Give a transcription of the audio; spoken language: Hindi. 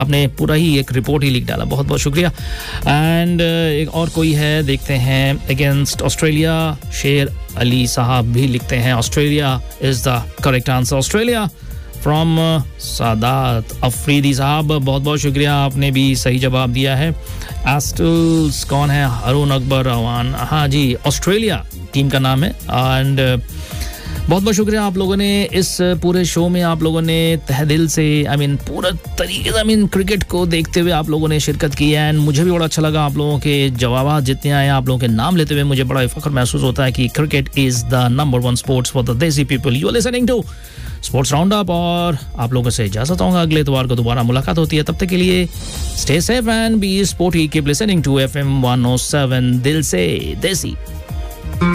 अपने पूरा ही एक रिपोर्ट ही लिख डाला, बहुत बहुत शुक्रिया। एंड एक और कोई है, देखते हैं, अगेंस्ट ऑस्ट्रेलिया, शेर अली साहब भी लिखते हैं Australia is the correct answer. Australia from Sadat Afridi साहब, बहुत बहुत शुक्रिया, आपने भी सही जवाब दिया है। एस्टल्स कौन है? हारून अकबर रवान, हाँ जी, ऑस्ट्रेलिया टीम का नाम है। एंड बहुत बहुत शुक्रिया आप लोगों ने इस पूरे शो में, आप लोगों ने तहे दिल से पूरा तरीके से क्रिकेट को देखते हुए आप लोगों ने शिरकत की है। एंड मुझे भी बड़ा अच्छा लगा आप लोगों के जवाब जितने आए, आप लोगों के नाम लेते हुए मुझे बड़ा फख्र महसूस होता है कि cricket is the number 1 sports for the देसी people. You are listening to sports round up, और आप लोगों से इजाजत होगा, अगले इतवार को दोबारा मुलाकात होती है। तब तक के लिए stay safe and B sporty, keep listening to FM 107 दिल से देसी।